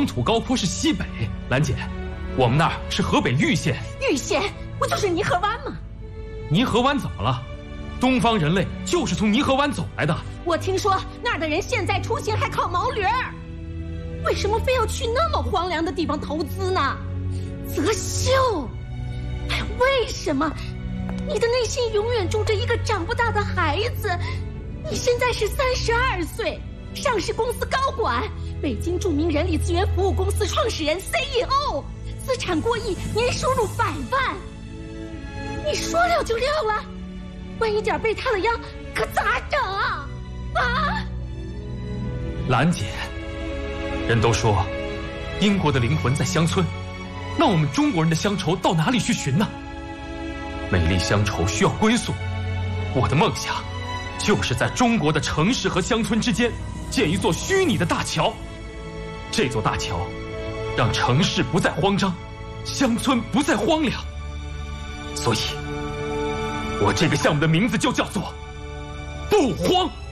黄土高坡是西北，兰姐，我们那儿是河北玉县。 玉县不就是泥河湾吗？ 泥河湾怎么了？东方人类就是从泥河湾走来的。 我听说那儿的人现在出行还靠毛驴儿，为什么非要去那么荒凉的地方投资呢？泽秀，哎，为什么？你的内心永远住着一个长不大的孩子。你现在是32岁，上市公司高管，北京著名人力资源服务公司创始人 CEO， 资产过亿，年收入100万。你说撂就撂了，万一点被他的殃，可咋整啊？啊！ 兰姐，人都说英国的灵魂在乡村，那我们中国人的乡愁到哪里去寻呢？美丽乡愁需要归宿，我的梦想就是在中国的城市和乡村之间建一座虚拟的大桥。这座大桥让城市不再慌张，乡村不再荒凉。所以我这个项目的名字就叫做不慌。